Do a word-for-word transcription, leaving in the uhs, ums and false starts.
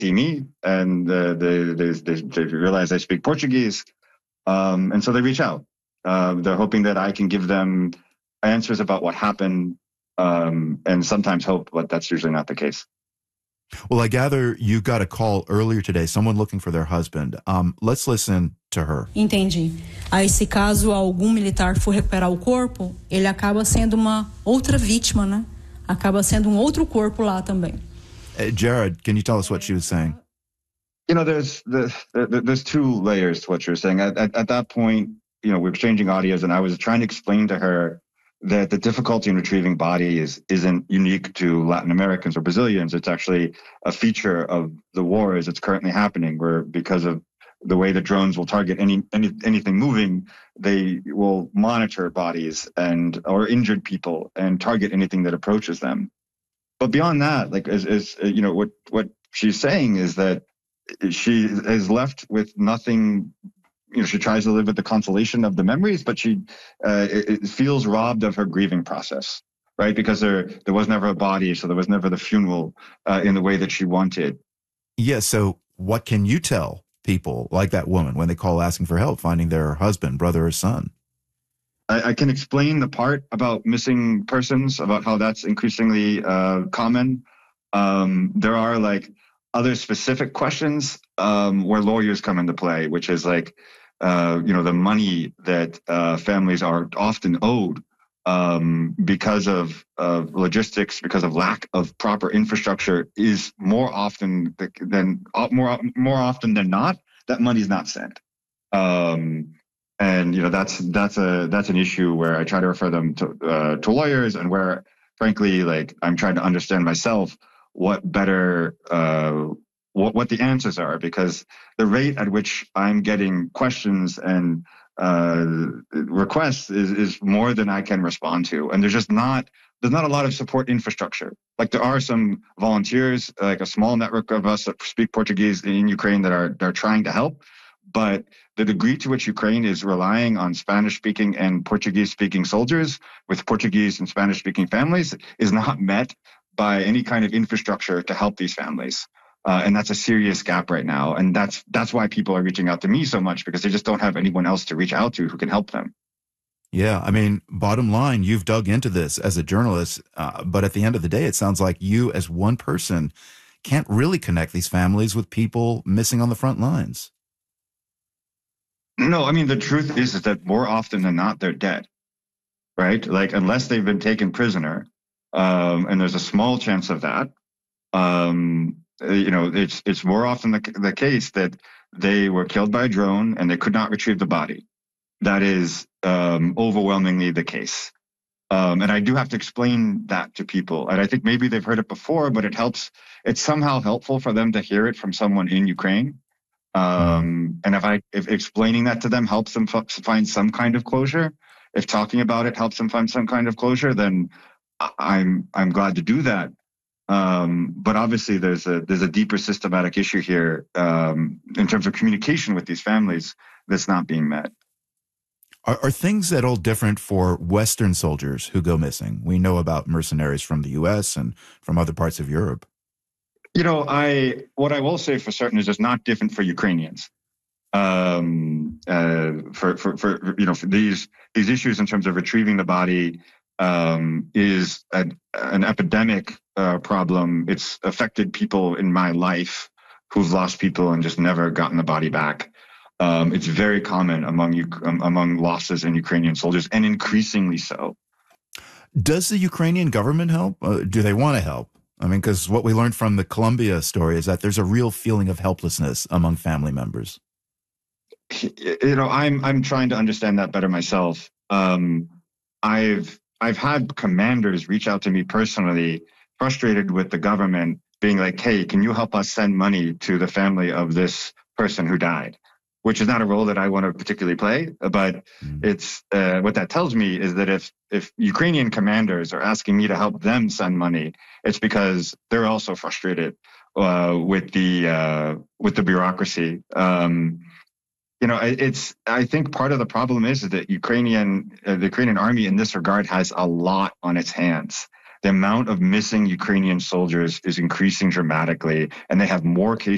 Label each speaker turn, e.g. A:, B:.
A: see me, and uh, they, they, they, they realize I speak Portuguese. Um, and so they reach out. Uh, they're hoping that I can give them answers about what happened, um, and sometimes hope, but that's usually not the case.
B: Well, I gather you got a call earlier today, someone looking for their husband. Um, let's listen to her.
C: Entendi. Aí, se caso algum militar for recuperar o corpo, ele acaba sendo uma outra vítima, né? Acaba sendo um outro corpo lá também.
B: Uh, Jared, can you tell us what she was saying?
A: You know, there's the, the, there's two layers to what you're saying. At, at, at that point, you know, we're exchanging audios, and I was trying to explain to her that the difficulty in retrieving bodies isn't unique to Latin Americans or Brazilians. It's actually a feature of the war as it's currently happening, where because of the way the drones will target any, any anything moving, they will monitor bodies and or injured people and target anything that approaches them. But beyond that, like as, as you know, what what she's saying is that she is left with nothing. You know, she tries to live with the consolation of the memories, but she uh, it, it feels robbed of her grieving process, right? Because there there was never a body, so there was never the funeral uh, in the way that she wanted.
B: Yeah, so what can you tell people like that woman when they call asking for help, finding their husband, brother, or son?
A: I, I can explain the part about missing persons, about how that's increasingly uh, common. Um, there are like other specific questions um, where lawyers come into play, which is like, Uh, you know, the money that uh, families are often owed um, because of, of logistics, because of lack of proper infrastructure, is more often than more more often than not that money is not sent. Um, and you know, that's that's a that's an issue where I try to refer them to uh, to lawyers, and where, frankly, like I'm trying to understand myself what better. Uh, What, what the answers are, because the rate at which I'm getting questions and uh, requests is, is more than I can respond to. And there's just not, there's not a lot of support infrastructure. Like there are some volunteers, like a small network of us that speak Portuguese in Ukraine that are, are trying to help. But the degree to which Ukraine is relying on Spanish-speaking and Portuguese-speaking soldiers with Portuguese and Spanish-speaking families is not met by any kind of infrastructure to help these families. Uh, and that's a serious gap right now. And that's that's why people are reaching out to me so much, because they just don't have anyone else to reach out to who can help them.
B: Yeah, I mean, bottom line, you've dug into this as a journalist, uh, but at the end of the day, it sounds like you as one person can't really connect these families with people missing on the front lines.
A: No, I mean, the truth is, is that more often than not, they're dead, right? Like, unless they've been taken prisoner, um, and there's a small chance of that, um, you know, it's it's more often the, the case that they were killed by a drone and they could not retrieve the body. That is um, overwhelmingly the case. Um, and I do have to explain that to people. And I think maybe they've heard it before, but it helps. It's somehow helpful for them to hear it from someone in Ukraine. Um, and if I if explaining that to them helps them f- find some kind of closure, if talking about it helps them find some kind of closure, then I'm I'm glad to do that. Um, but obviously, there's a there's a deeper systematic issue here um, in terms of communication with these families that's not being met.
B: Are, are things at all different for Western soldiers who go missing? We know about mercenaries from the U S and from other parts of Europe.
A: You know, I what I will say for certain is it's not different for Ukrainians. Um, uh, for, for for you know for these these issues in terms of retrieving the body. Um, is an, an epidemic uh, problem. It's affected people in my life who've lost people and just never gotten the body back. Um, it's very common among um, among losses in Ukrainian soldiers, and increasingly so.
B: Does the Ukrainian government help? Uh, do they want to help? I mean, because what we learned from the Colombia story is that there's a real feeling of helplessness among family members.
A: You know, I'm I'm trying to understand that better myself. Um, I've I've had commanders reach out to me personally, frustrated with the government, being like, hey, can you help us send money to the family of this person who died? Which is not a role that I want to particularly play, but mm. it's uh, what that tells me is that if if Ukrainian commanders are asking me to help them send money, it's because they're also frustrated uh, with the uh, with the bureaucracy. Um, You know, it's. I think part of the problem is that Ukrainian, uh, the Ukrainian army in this regard has a lot on its hands. The amount of missing Ukrainian soldiers is increasing dramatically, and they have more cases